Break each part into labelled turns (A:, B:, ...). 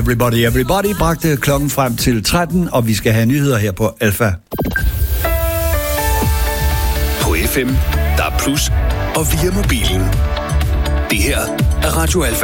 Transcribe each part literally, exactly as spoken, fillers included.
A: Everybody, everybody bragte klokken frem til tretten, og vi skal have nyheder her på Alfa.
B: På F M, der er plus, og via mobilen. Det her er Radio Alfa.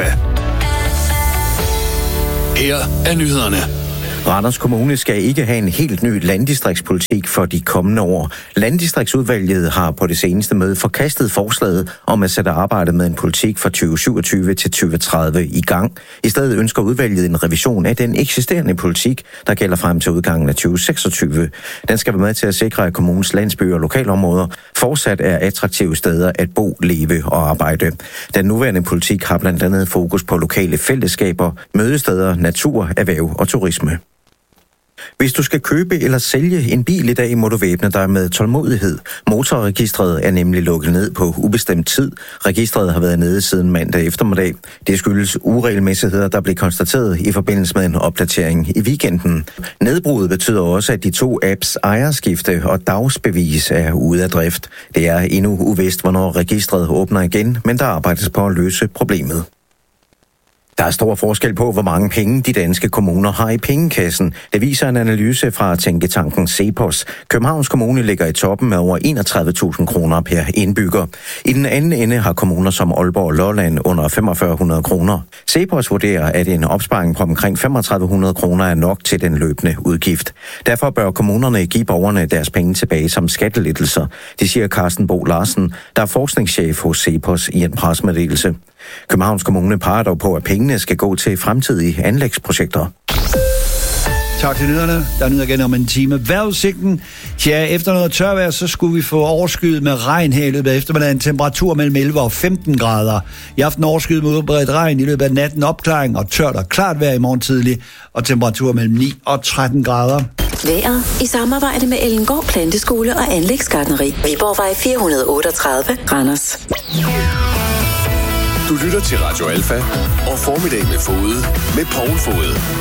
B: Her er nyhederne.
C: Randers Kommune skal ikke have en helt ny landdistriktspolitik for de kommende år. Landdistriktsudvalget har på det seneste møde forkastet forslaget om at sætte arbejdet med en politik fra tyve syvogtyve til tyve tredive i gang. I stedet ønsker udvalget en revision af den eksisterende politik, der gælder frem til udgangen af tyve seksogtyve. Den skal være med til at sikre, at kommunens landsbyer og lokalområder fortsat er attraktive steder at bo, leve og arbejde. Den nuværende politik har blandt andet fokus på lokale fællesskaber, mødesteder, natur, erhverv og turisme. Hvis du skal købe eller sælge en bil i dag, må du væbne dig med tålmodighed. Motorregistret er nemlig lukket ned på ubestemt tid. Registret har været nede siden mandag eftermiddag. Det skyldes uregelmæssigheder, der blev konstateret i forbindelse med en opdatering i weekenden. Nedbruddet betyder også, at de to apps ejerskifte og dagsbevis er ude af drift. Det er endnu uvist, hvornår registret åbner igen, men der arbejdes på at løse problemet. Der er stor forskel på, hvor mange penge de danske kommuner har i pengekassen. Det viser en analyse fra tænketanken CEPOS. Københavns Kommune ligger i toppen med over enogtredive tusind kroner per indbygger. I den anden ende har kommuner som Aalborg og Lolland under fem tusind fem hundrede kroner. CEPOS vurderer, at en opsparing på omkring fem tusind tre hundrede kroner er nok til den løbende udgift. Derfor bør kommunerne give borgerne deres penge tilbage som skattelettelser. Det siger Carsten Bo Larsen, der er forskningschef hos CEPOS i en pressemeddelelse. Københavns Kommune peger dog på, at pengene skal gå til fremtidige anlægsprojekter.
A: Tak til nyhederne. Der er nyheder igen om en time. Vejrudsigten. Ja, efter noget tørvejr, så skulle vi få overskyet med regn her i løbet af eftermiddagen. Temperatur mellem elleve og femten grader. I aften overskyet med udbredt regn. I løbet af natten opklaring og tørt og klart vejr i morgen tidlig. Og temperatur mellem ni og tretten grader.
D: Vejret i samarbejde med Ellengård Planteskole og Anlægsgartneri. Viborgvej fire hundrede otteogtredive, Randers.
B: Du lytter til Radio Alfa og Formiddag med Fode med Poul Fode.